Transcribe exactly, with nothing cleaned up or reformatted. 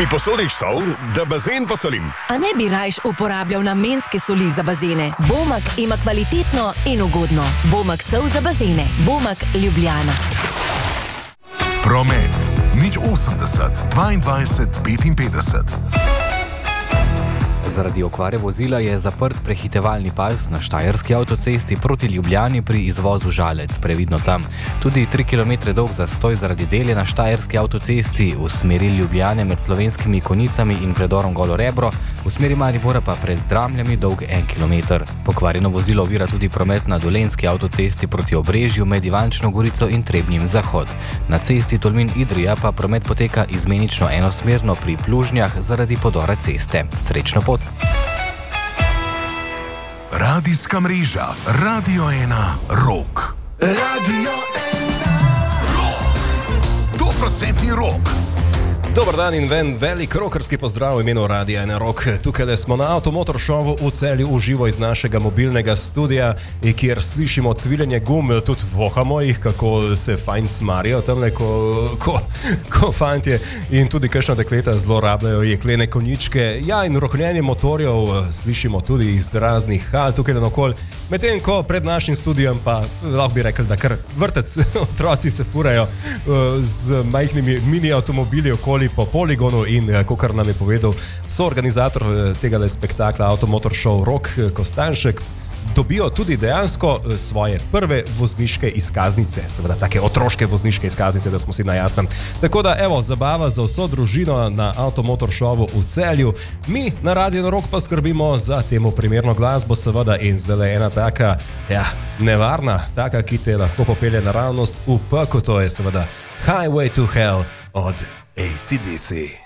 Mi posodiš sol, da bazen posolim? A ne bi rajš uporabljal namenske soli za bazene? Bomak ima kvalitetno in ugodno. Bomak sol za bazene. Bomak Ljubljana. Promet. Nič osemdeset, dvaindvajset, petinpetdeset. Zaradi okvare vozila je zaprt prehitevalni pas na štajerski avtocesti proti Ljubljani pri izvozu Žalec. Previdno tam. Tudi tri kilometre dolg zastoj zaradi del je na štajerski avtocesti v smeri Ljubljane med Slovenskimi Konicami in predorom Golo Rebro, v smeri Maribora pa pred Dramljami dolg en kilometer. Pokvarjeno vozilo ovira tudi promet na dolenjski avtocesti proti Obrežju med Ivančno Gorico in Trebnjem Zahod. Na cesti Tolmin-Idrija pa promet poteka izmenično enosmerno pri Plužnjah zaradi podora ceste. Srečno pot! Radijska mreža Radio ena Rock. Radio ena Rock. sto procentni rock. Dobar dan in ven, velik rokerski pozdrav v imenu Radia ena Rock. Tukaj smo na Automotor Showu v Celju v živo iz našega mobilnega studija, kjer slišimo cviljenje gum, tudi vohamo jih, kako se fajn smarijo tamle, ko, ko, ko fantje in tudi kakšna dekleta zelo rabljajo jeklene konjičke. Ja, in rohnjenje motorjev slišimo tudi iz raznih hal tukaj naokoli. Medtem ko pred našim studijem pa lahko bi rekli, da kar vrtec otroci se furajo z majhnimi mini avtomobili okoli po poligonu in, kakor nam je povedal soorganizator tega spektakla Automotor Show Rok Kostanšek, dobijo tudi dejansko svoje prve vozniške izkaznice, seveda take otroške vozniške izkaznice, da smo si na jasnem. Tako da, evo, zabava za vso družino na Automotor Showu v Celju. Mi na Radio Rock pa skrbimo za temu primerno glasbo, seveda, in zdaj je ena taka, ja, nevarna, taka, ki te lahko popelje naravnost v pekel, to je seveda Highway to Hell od A C D C.